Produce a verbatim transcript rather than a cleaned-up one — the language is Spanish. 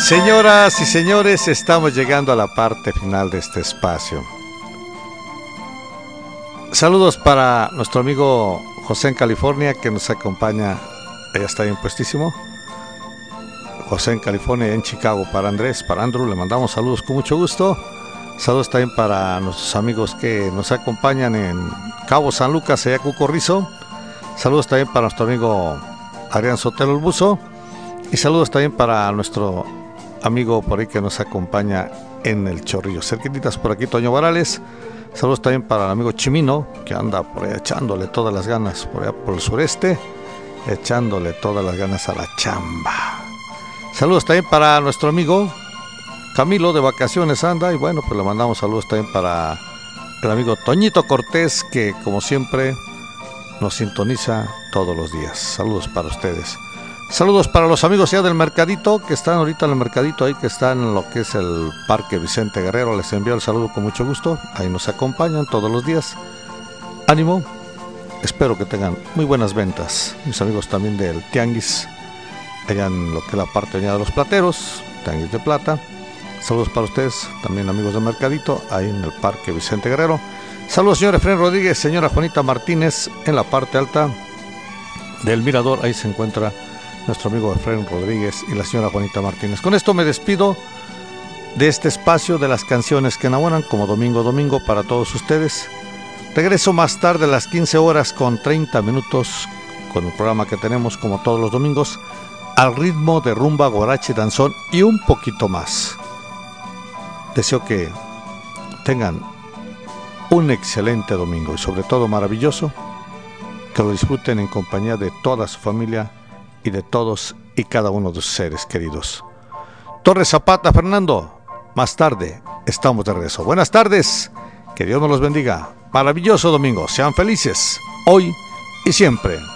Señoras y señores, estamos llegando a la parte final de este espacio. Saludos para nuestro amigo José en California, que nos acompaña. Ya está bien puestísimo. José en California, en Chicago, para Andrés, para Andrew, le mandamos saludos con mucho gusto. Saludos también para nuestros amigos que nos acompañan en Cabo San Lucas, allá Cucorrizo. Saludos también para nuestro amigo Adrián Sotelo el Buzo. Y saludos también para nuestro amigo por ahí que nos acompaña en el Chorrillo. Cerquititas por aquí, Toño Varales. Saludos también para el amigo Chimino, que anda por ahí echándole todas las ganas, por allá por el sureste, echándole todas las ganas a la chamba. Saludos también para nuestro amigo Camilo, de vacaciones anda, y bueno, pues le mandamos saludos también para el amigo Toñito Cortés, que como siempre nos sintoniza todos los días. Saludos para ustedes. Saludos para los amigos ya del mercadito, que están ahorita en el mercadito ahí, que están en lo que es el Parque Vicente Guerrero. Les envío el saludo con mucho gusto. Ahí nos acompañan todos los días. Ánimo. Espero que tengan muy buenas ventas. Mis amigos también del Tianguis, allá en lo que es la parte de los plateros, Tianguis de Plata. Saludos para ustedes, también amigos del mercadito, ahí en el Parque Vicente Guerrero. Saludos, señor Efraín Rodríguez, señora Juanita Martínez, en la parte alta del mirador. Ahí se encuentra nuestro amigo Efraín Rodríguez y la señora Juanita Martínez. Con esto me despido de este espacio de las canciones que enamoran, como domingo domingo para todos ustedes. Regreso más tarde a las quince horas con treinta minutos con el programa que tenemos como todos los domingos, al ritmo de rumba, guarache, danzón y un poquito más. Deseo que tengan un excelente domingo y sobre todo maravilloso, que lo disfruten en compañía de toda su familia y de todos y cada uno de sus seres queridos. Torres Zapata, Fernando, más tarde estamos de regreso. Buenas tardes, que Dios nos los bendiga. Maravilloso domingo, sean felices, hoy y siempre.